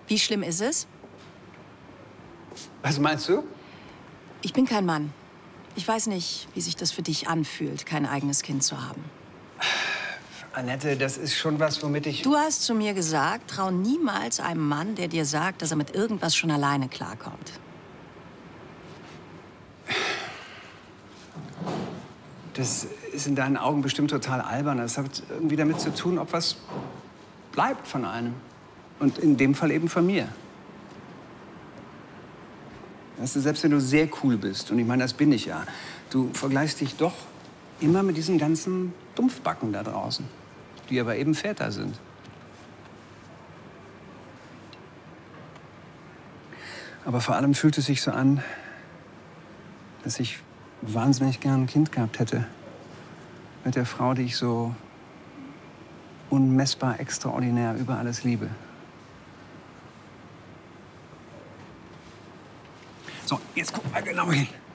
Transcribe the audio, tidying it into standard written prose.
Wie schlimm ist es? Was meinst du? Ich bin kein Mann. Ich weiß nicht, wie sich das für dich anfühlt, kein eigenes Kind zu haben. Annette, das ist schon was, womit ich... Du hast zu mir gesagt, trau niemals einem Mann, der dir sagt, dass er mit irgendwas schon alleine klarkommt. Das ist in deinen Augen bestimmt total albern. Das hat irgendwie damit zu tun, ob was bleibt von einem. Und in dem Fall eben von mir. Weißt du, selbst wenn du sehr cool bist, und ich meine, das bin ich ja, du vergleichst dich doch immer mit diesen ganzen Dumpfbacken da draußen, die aber eben Väter sind. Aber vor allem fühlt es sich so an, dass ich wahnsinnig gern ein Kind gehabt hätte. Mit der Frau, die ich so unmessbar extraordinär über alles liebe. So, jetzt guck mal genau hin.